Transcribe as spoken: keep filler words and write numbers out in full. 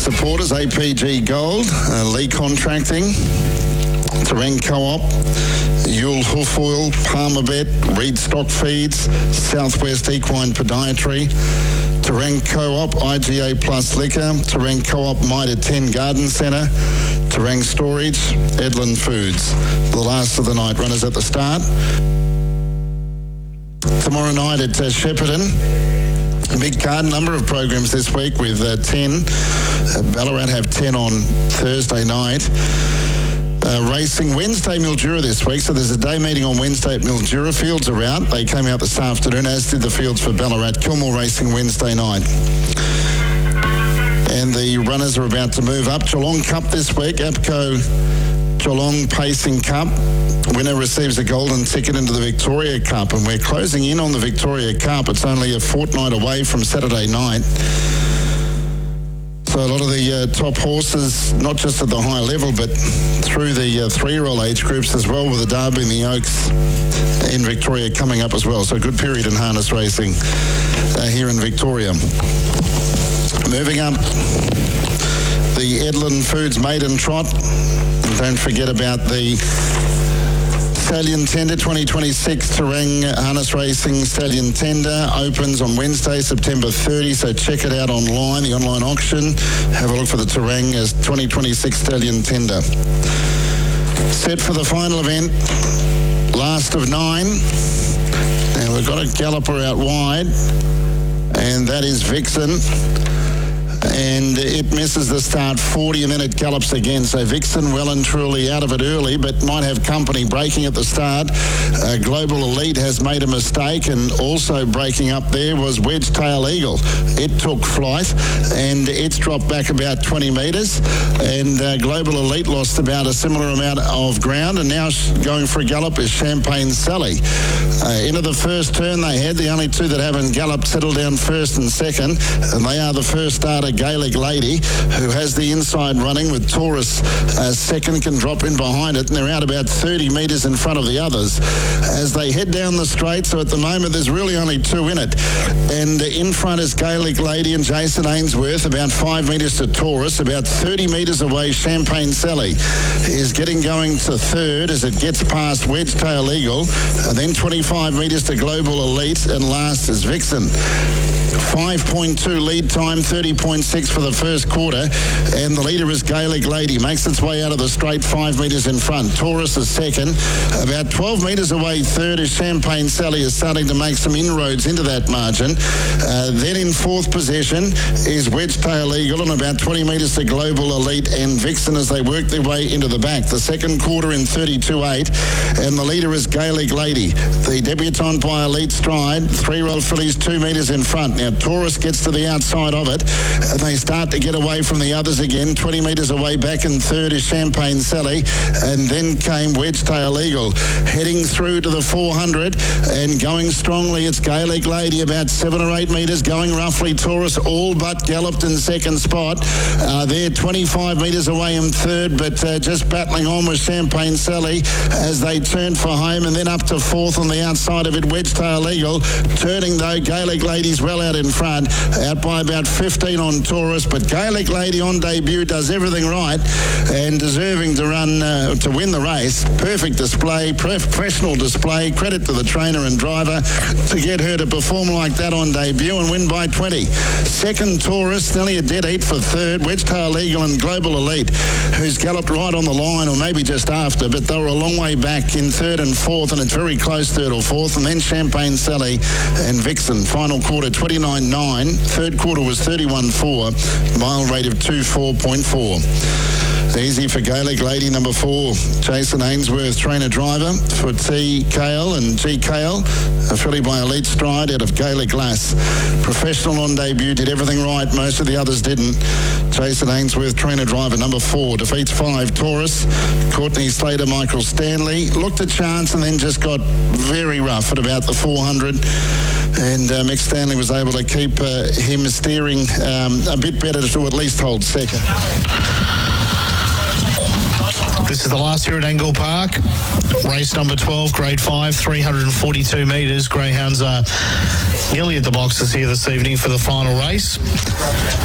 supporters, A P G Gold, uh, Lee Contracting, Terang Co-op, Yule Hoof Oil, Palmerbet, Reed Stock Feeds, Southwest Equine Podiatry, Terang Co-op, I G A Plus Liquor, Terang Co-op Mitre ten Garden Centre, Terang Storage, Edlin Foods. The last of the night runners at the start. Tomorrow night at uh, Shepparton. A big card, number of programs this week with uh, ten. Uh, Ballarat have ten on Thursday night. Uh, racing Wednesday Mildura this week, so there's a day meeting on Wednesday at Mildura. Fields are out. They came out this afternoon, as did the fields for Ballarat. Kilmore racing Wednesday night. And the runners are about to move up. Geelong Cup this week, APCO Geelong Pacing Cup. Winner receives a golden ticket into the Victoria Cup, and we're closing in on the Victoria Cup. It's only a fortnight away from Saturday night. So a lot of the uh, top horses, not just at the high level, but through the uh, three-year-old age groups as well, with the Derby and the Oaks in Victoria coming up as well. So a good period in harness racing uh, here in Victoria. Moving up, the Edlin Foods Maiden Trot. And don't forget about the Stallion Tender twenty twenty-six Terang Harness Racing Stallion Tender opens on Wednesday, September thirtieth, so check it out online, the online auction. Have a look for the Terang as twenty twenty-six Stallion Tender. Set for the final event, last of nine. Now we've got a galloper out wide, and that is Vixen. And it misses the start forty, and then it gallops again. So Vixen well and truly out of it early, but might have company breaking at the start. Uh, Global Elite has made a mistake, and also breaking up there was Wedge Tail Eagle. It took flight, and it's dropped back about twenty metres, and uh, Global Elite lost about a similar amount of ground, and now going for a gallop is Champagne Sally. Uh, into the first turn they had, the only two that haven't galloped settle down first and second, and they are the first starter, Gaelic Lady, who has the inside running with Taurus uh, second, can drop in behind it, and they're out about thirty metres in front of the others as they head down the straight. So at the moment there's really only two in it, and in front is Gaelic Lady and Jason Ainsworth, about five metres to Taurus. About thirty metres away, Champagne Sally is getting going to third as it gets past Wedge Tail Eagle, and then twenty-five metres to Global Elite, and last is Vixen. five point two lead time, thirty point six for the first quarter, and the leader is Gaelic Lady, makes its way out of the straight five metres in front. Taurus is second. About twelve metres away, third is Champagne Sally, is starting to make some inroads into that margin. Uh, then in fourth position is Wedge Tail Eagle, and about twenty metres to Global Elite and Vixen as they work their way into the back. The second quarter in thirty-two eight, and the leader is Gaelic Lady. The debutante by Elite Stride, three-year-old fillies two metres in front. Now Taurus gets to the outside of it, and they start to get away from the others again. twenty metres away back in third is Champagne Sally, and then came Wedge Tail Eagle. Heading through to the four hundred and going strongly, it's Gaelic Lady, about seven or eight metres, going roughly. Taurus all but galloped in second spot. Uh, they're twenty-five metres away in third, but uh, just battling on with Champagne Sally as they turn for home, and then up to fourth on the outside of it, Wedge Tail Eagle. Turning though, Gaelic Lady's well out in front, out by about fifteen on Taurus, but Gaelic Lady on debut does everything right and deserving to run uh, to win the race. Perfect display, professional display. Credit to the trainer and driver to get her to perform like that on debut and win by twenty. Second, Taurus, nearly a dead heat for third. Wedge Tail Eagle and Global Elite, who's galloped right on the line, or maybe just after, but they were a long way back in third and fourth, and it's very close third or fourth. And then Champagne Sally and Vixen. Final quarter twenty-nine nine. Third quarter was thirty-one four. Mile rate of two four point four. Easy for Gaelic Lady, number four. Jason Ainsworth, trainer-driver for T. Kale and G. Kale, a filly by Elite Stride out of Gaelic Glass. Professional on debut, did everything right. Most of the others didn't. Jason Ainsworth, trainer-driver, number four. Defeats five, Taurus. Courtney Slater, Michael Stanley. Looked a chance and then just got very rough at about the four hundred. And uh, Mick Stanley was able to keep uh, him steering um, a bit better to at least hold second. This is the last here at Angle Park. Race number twelve, grade five, three hundred forty-two metres. Greyhounds are nearly at the boxes here this evening for the final race.